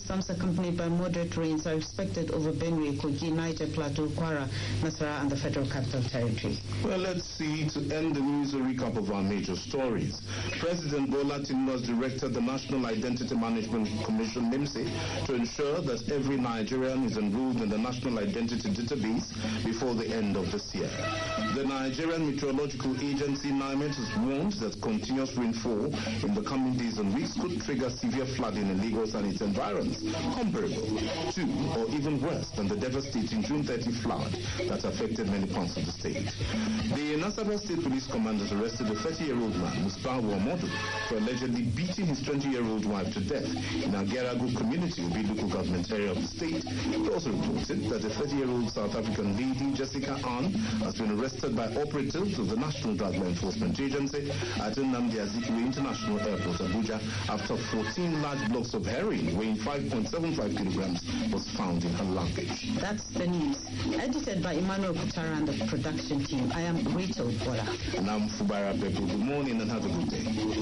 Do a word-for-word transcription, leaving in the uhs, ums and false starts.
Storms accompanied by moderate rains are expected over Benue, Kogi, Niger Plateau, Kwara, Nasarawa, and the Federal Capital Territory. Well, let's see, to end the news, a recap of our major stories. President Bola Tinubu has directed the National Identity Management Commission, NIMSI, to ensure that every Nigerian is enrolled in the National Identity Database before the end of this year. The Nigerian Meteorological Agency, NIMET, has warned that continuous rainfall in the coming days and weeks could trigger severe flooding in Lagos and its environs, comparable to or even worse than the devastating June thirtieth flood that affected many parts of the state. The Nasarawa State Police Command has arrested a thirty-year-old man, Musbahu Amodu, for allegedly beating his twenty-year-old wife to death in Ageragu community, Obi local government area of the state. It also reported that a thirty-year-old South African lady, Jessica Ann, has been arrested by operatives of the National Drug Law Enforcement Agency at Nnamdi Azikiwe International Airport, Abuja, after fourteen large blocks of heroin weighing five point seven five kilograms was found in her luggage. That's the news. Edited by Emmanuel Kutara and the production team. I am Rachel Bola. And I'm Fubara Beppo. Good morning and have a good day.